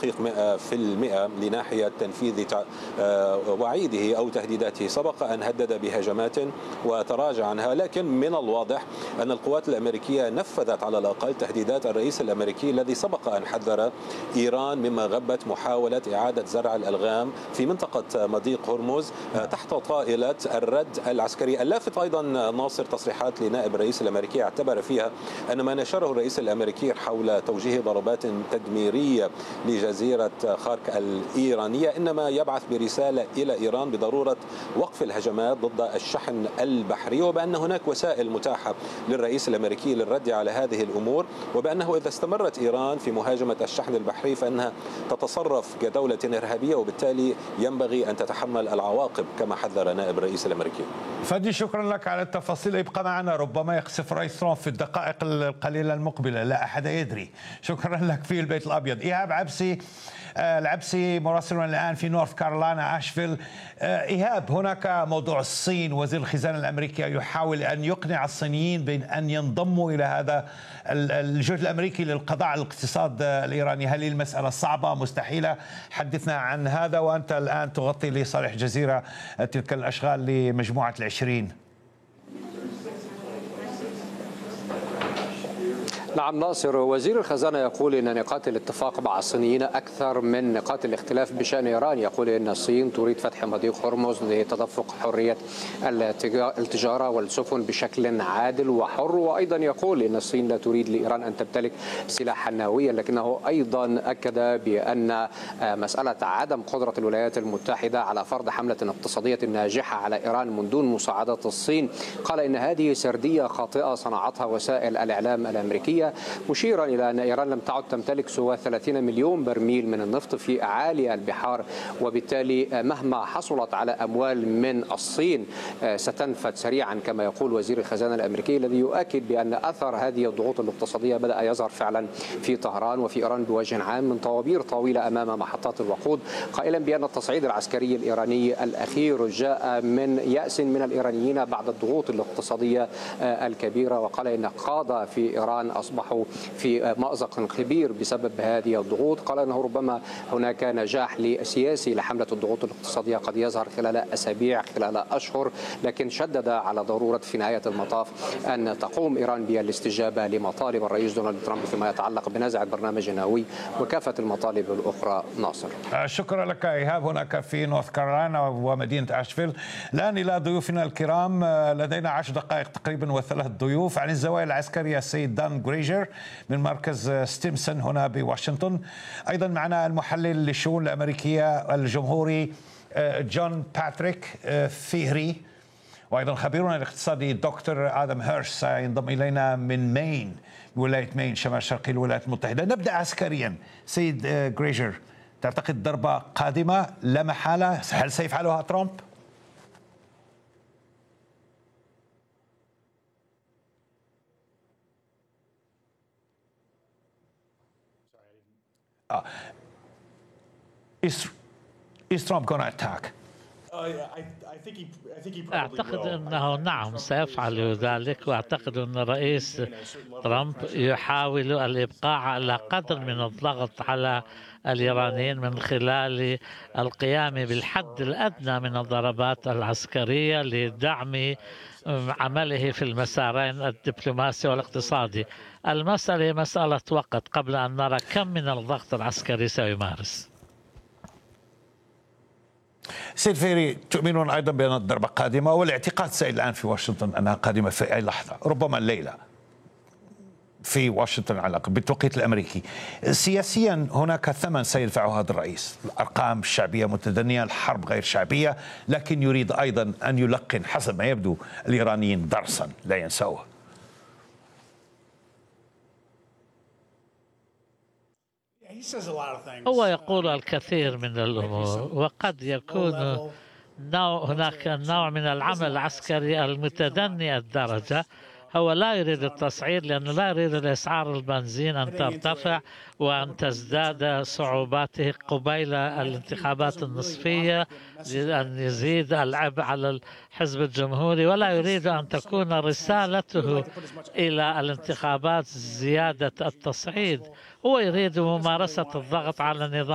دقيق 100% لناحية تنفيذ وعيده أو تهديداته. سبق أن هدد بهجمات وتراجع عنها، لكن من الواضح أن القوات الأمريكية نفذت على الأقل تهديدات الرئيس الأمريكي الذي سبق أن حذر إيران مما غبت محاولة إعادة زرع الألغام في منطقة مضيق هرمز تحت طائلة الرد العسكري. اللافت أيضا ناصر تصريحات لنائب الرئيس الأمريكي اعتبر فيها أن ما نشره الرئيس الأمريكي حول توجيه ضربات تدميرية لجزيرة خارك الإيرانية إنما يبعث برسالة إلى إيران بضرورة وقف الهجمات ضد الشحن البحري، وبأن هناك وسائل متاحة للرئيس الأمريكي للرد على هذه الأمور، وبأنه إذا استمرت إيران في مهاجمة الشحن البحري فإنها تتصرف كدولة إرهابية وبالتالي ينبغي أن تتحمل العواقب كما حذر نائب الرئيس الأمريكي. فادي، شكرا لك على التفاصيل. ابقى معنا، ربما يقصف رئيس ترامب في الدقائق القليلة المقبلة، لا أحد يدري. شكرا لك في البيت الأبيض. إيهاب العبسي مراسلنا الآن في نورث كارولاينا أشفيل. إيهاب، هناك موضوع الصين. وزير الخزانة الأمريكي يحاول أن يقنع الصينيين بأن ينضموا إلى هذا الجهد الأمريكي للقضاء على الاقتصاد الإيراني. هل المسألة صعبة مستحيلة؟ حدثنا عن هذا، وأنت الآن تغطي لصالح جزيرة تلك الأشغال لمجموعة ال20. نعم ناصر، وزير الخزانة يقول إن نقاط الاتفاق مع الصينيين أكثر من نقاط الاختلاف بشأن إيران. يقول إن الصين تريد فتح مضيق هرمز لتدفق حرية التجارة والسفن بشكل عادل وحر، وأيضا يقول إن الصين لا تريد لإيران أن تمتلك سلاحا نوويا، لكنه أيضا أكد بأن مسألة عدم قدرة الولايات المتحدة على فرض حملة اقتصادية ناجحة على إيران من دون مساعدة الصين، قال إن هذه سردية خاطئة صنعتها وسائل الإعلام الأمريكية، مشيرا إلى أن إيران لم تعد تمتلك سوى 30 مليون برميل من النفط في أعالي البحار، وبالتالي مهما حصلت على أموال من الصين ستنفد سريعا كما يقول وزير الخزانة الأمريكي، الذي يؤكد بأن أثر هذه الضغوط الاقتصادية بدأ يظهر فعلا في طهران وفي إيران بوجه عام من طوابير طويلة أمام محطات الوقود، قائلا بأن التصعيد العسكري الإيراني الأخير جاء من يأس من الإيرانيين بعد الضغوط الاقتصادية الكبيرة، وقال إن قادة في إيران أصبحوا في مأزق كبير بسبب هذه الضغوط. قال أنه ربما هناك نجاح سياسي لحملة الضغوط الاقتصادية قد يظهر خلال أسابيع خلال أشهر، لكن شدد على ضرورة في نهاية المطاف أن تقوم إيران بالاستجابة لمطالب الرئيس دونالد ترامب فيما يتعلق بنزع البرنامج النووي وكافة المطالب الأخرى. ناصر، شكرا لك إيهاب هناك في نورث كارولاينا ومدينة أشفيل. الآن إلى ضيوفنا الكرام، لدينا 10 دقائق تقريبا و3 ضيوف. عن الزوايا العسكرية السيد دان غريجر من مركز ستيمسون هنا بواشنطن. أيضا معنا المحلل للشؤون الأمريكية الجمهوري جون باتريك فيهري، وأيضا خبيرنا الاقتصادي دكتور آدم هيرش سينضم إلينا من مين، ولاية مين شمال شرقي الولايات المتحدة. نبدأ عسكريا. سيد غريجر، تعتقد ضربة قادمة لا محالة؟ هل سيفعلها ترامب؟ Is Trump going to attack? أعتقد أنه نعم سيفعل ذلك، وأعتقد أن الرئيس ترامب يحاول الإبقاء على قدر من الضغط على الإيرانيين من خلال القيام بالحد الأدنى من الضربات العسكرية لدعم عمله في المسارين الدبلوماسي والاقتصادي. المسألة مسألة وقت قبل أن نرى كم من الضغط العسكري سيمارس. سيد فيري، تؤمنون أيضا بأن الضربة قادمة، والاعتقاد سائد الآن في واشنطن أنها قادمة في أي لحظة، ربما الليلة في واشنطن على الأقل بالتوقيت الأمريكي. سياسيا هناك ثمن سيدفعه هذا الرئيس، الأرقام الشعبية متدنية، الحرب غير شعبية، لكن يريد أيضا أن يلقن حسب ما يبدو الإيرانيين درسا لا ينسوه. هو يقول الكثير من الأمور، وقد يكون هناك نوع من العمل العسكري المتدني الدرجة. هو لا يريد التصعيد لأنه لا يريد الأسعار البنزين أن ترتفع وأن تزداد صعوباته قبيل الانتخابات النصفية، أن يزيد العبء على الحزب الجمهوري، ولا يريد أن تكون رسالته إلى الانتخابات زيادة التصعيد. هو يريد ممارسة الضغط على النظام